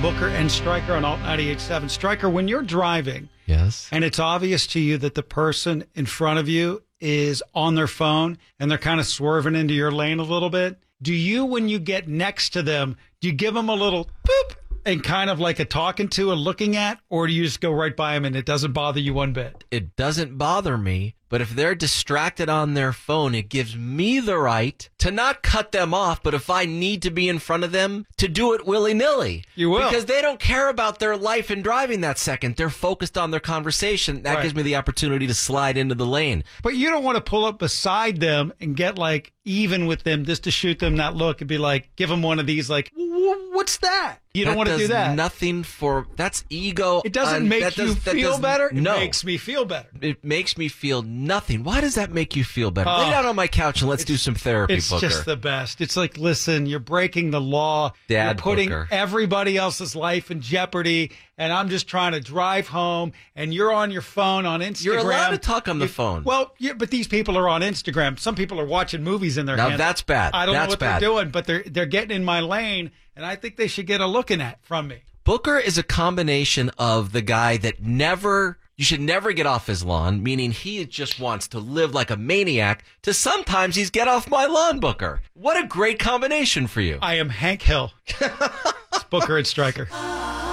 Booker and Stryker on Alt 98.7. Stryker, when you're driving, Yes. and it's obvious to you that the person in front of you is on their phone and they're kind of swerving into your lane a little bit, do you, when you get next to them, do you give them a little boop and kind of like a talking to and looking at, or do you just go right by them and it doesn't bother you one bit? It doesn't bother me, but if they're distracted on their phone, it gives me the right to not cut them off, but if I need to be in front of them, to do it willy-nilly. You will. Because they don't care about their life in driving that second. They're focused on their conversation. That Right. gives me the opportunity to slide into the lane. But you don't want to pull up beside them and get like even with them just to shoot them that look and be like, give them one of these like, what's that? You don't want to do that. Nothing for, that's ego. It doesn't make you feel better. It No. makes me feel better. It makes me feel nothing. Why does that make you feel better? Oh. Lay down on my couch and let's do some therapy, It's Booker. just the best. It's like, listen, you're breaking the law. Dad, you're putting Booker. everybody else's life in jeopardy, and I'm just trying to drive home, and you're on your phone on Instagram. You're allowed to talk on the phone. Well, yeah, but these people are on Instagram. Some people are watching movies in their Now hands. that's bad. I don't know That's what bad. they're doing, but they're getting in my lane, and I think they should get a looking at from me. Booker is a combination of the guy that you should never get off his lawn, meaning he just wants to live like a maniac, to sometimes he's get off my lawn, Booker. What a great combination for you. I am Hank Hill. It's Booker and Stryker.